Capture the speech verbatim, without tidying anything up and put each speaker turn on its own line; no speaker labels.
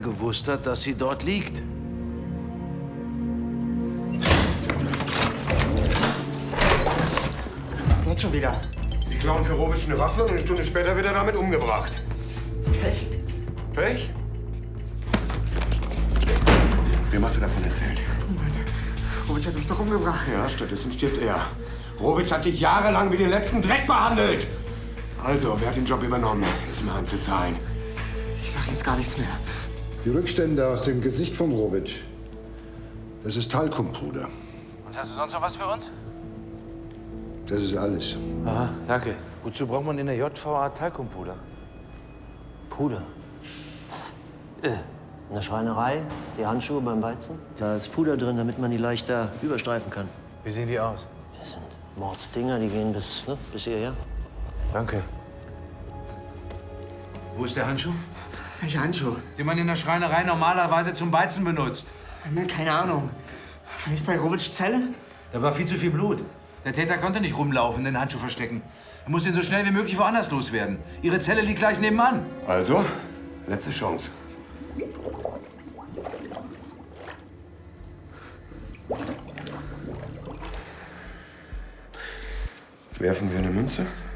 gewusst hat, dass sie dort liegt.
Was ist jetzt schon wieder?
Sie klauen für Rovic eine Waffe und eine Stunde später wird er damit umgebracht.
Pech.
Pech? Wem hast du davon erzählt?
Rovic hat mich doch umgebracht.
Ja, stattdessen stirbt er. Rovic hat dich jahrelang wie den letzten Dreck behandelt. Also, wer hat den Job übernommen? Ist mir heimzuzahlen.
Ich sag jetzt gar nichts mehr.
Die Rückstände aus dem Gesicht von Rovic. Das ist Talkumpuder.
Und hast du sonst noch was für uns?
Das ist alles.
Aha, danke. Wozu braucht man in der J V A Talkumpuder?
Puder? Äh, in der Schreinerei, die Handschuhe beim Weizen. Da ist Puder drin, damit man die leichter überstreifen kann.
Wie sehen die aus?
Das sind Mordsdinger, die gehen bis, ne, bis hierher.
Danke. Wo ist der Handschuh?
Welcher Handschuh?
Den man in der Schreinerei normalerweise zum Beizen benutzt.
Na, keine Ahnung. Vielleicht bei Rovics Zelle?
Da war viel zu viel Blut. Der Täter konnte nicht rumlaufen, den Handschuh verstecken. Er muss ihn so schnell wie möglich woanders loswerden. Ihre Zelle liegt gleich nebenan.
Also, letzte Chance. Werfen wir eine Münze?